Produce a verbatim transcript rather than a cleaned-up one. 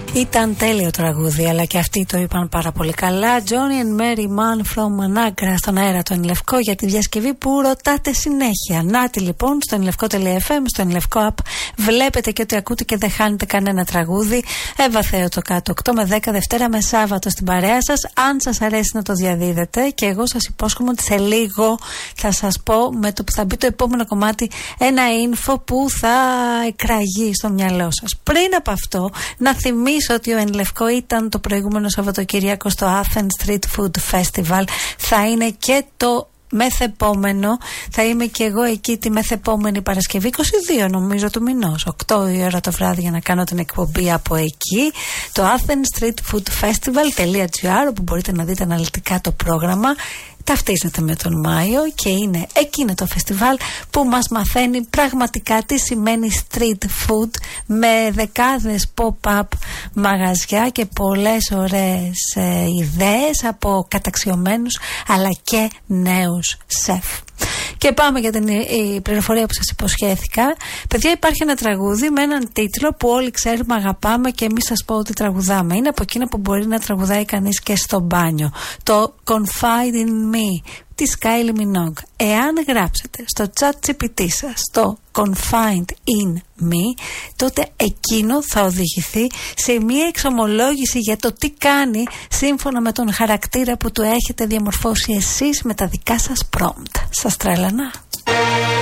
Ήταν τέλειο τραγούδι, αλλά και αυτοί το είπαν πάρα πολύ καλά. Johnny and Mary Man from Managra στον αέρα του Ενλευκό για τη διασκευή που ρωτάτε συνέχεια. Νάτι λοιπόν στο ενλευκό.fm, στο Ενλευκό app. Βλέπετε και ότι ακούτε και δεν χάνετε κανένα τραγούδι. Έβαθεω το κάτω οκτώ με δέκα Δευτέρα με Σάββατο στην παρέα σας. Αν σας αρέσει να το διαδίδετε, και εγώ σας υπόσχομαι ότι σε λίγο θα σας πω με το που θα μπει το επόμενο κομμάτι ένα info που θα εκραγεί στο μυαλό σας. Πριν από αυτό, να θυμίσω ότι ο Ενλευκό ήταν το προηγούμενο Σαββατοκύριακο στο Athens Street Food Festival. Θα είναι και το μεθεπόμενο, θα είμαι και εγώ εκεί τη μεθεπόμενη Παρασκευή, είκοσι δύο νομίζω του μηνός, οκτώ η ώρα το βράδυ, για να κάνω την εκπομπή από εκεί, το Athens Street Food Festival.gr, όπου μπορείτε να δείτε αναλυτικά το πρόγραμμα. Ταυτίζεται με τον Μάιο και είναι εκείνο το φεστιβάλ που μας μαθαίνει πραγματικά τι σημαίνει street food, με δεκάδες pop-up μαγαζιά και πολλές ωραίες ε, ιδέες από καταξιωμένους αλλά και νέους σεφ. Και πάμε για την η πληροφορία που σας υποσχέθηκα. Παιδιά, υπάρχει ένα τραγούδι με έναν τίτλο που όλοι ξέρουμε, αγαπάμε και εμείς σας πω ότι τραγουδάμε. Είναι από εκείνα που μπορεί να τραγουδάει κανείς και στο μπάνιο. Το Confide in Me της Kylie Minogue. Εάν γράψετε στο chat τζι πι τι σας το Confide in Me, τότε εκείνο θα οδηγηθεί σε μια εξομολόγηση για το τι κάνει σύμφωνα με τον χαρακτήρα που του έχετε διαμορφώσει εσείς με τα δικά σας prompt. Σας τρέλανα?